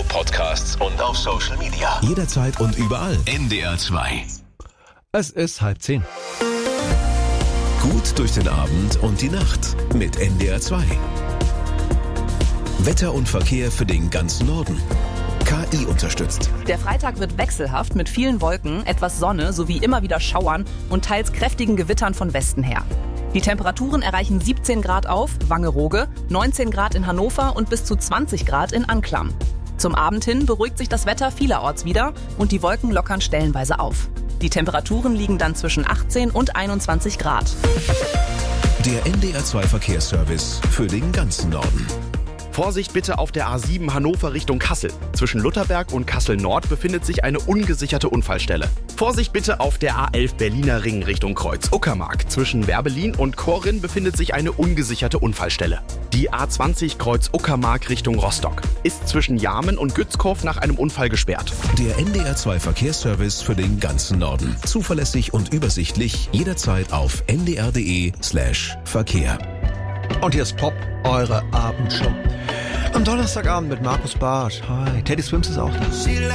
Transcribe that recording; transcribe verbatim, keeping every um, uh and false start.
Podcasts und auf Social Media. Jederzeit und überall. N D R zwei. Es ist halb zehn. Gut durch den Abend und die Nacht mit N D R zwei. Wetter und Verkehr für den ganzen Norden. K I unterstützt. Der Freitag wird wechselhaft mit vielen Wolken, etwas Sonne sowie immer wieder Schauern und teils kräftigen Gewittern von Westen her. Die Temperaturen erreichen siebzehn Grad auf Wangerooge, neunzehn Grad in Hannover und bis zu zwanzig Grad in Anklam. Zum Abend hin beruhigt sich das Wetter vielerorts wieder und die Wolken lockern stellenweise auf. Die Temperaturen liegen dann zwischen achtzehn und einundzwanzig Grad. Der N D R zwei Verkehrsservice für den ganzen Norden. Vorsicht bitte auf der A sieben Hannover Richtung Kassel. Zwischen Lutherberg und Kassel Nord befindet sich eine ungesicherte Unfallstelle. Vorsicht bitte auf der A elf Berliner Ring Richtung Kreuz Uckermark. Zwischen Werbelin und Korin befindet sich eine ungesicherte Unfallstelle. Die A zwanzig Kreuz Uckermark Richtung Rostock ist zwischen Jarmen und Gützkow nach einem Unfall gesperrt. Der N D R zwei Verkehrsservice für den ganzen Norden. Zuverlässig und übersichtlich, jederzeit auf n d r punkt d e slash Verkehr. Und hier ist Pop, eure Abendshow. Am Donnerstagabend mit Markus Bartsch. Hi, Teddy Swims ist auch da.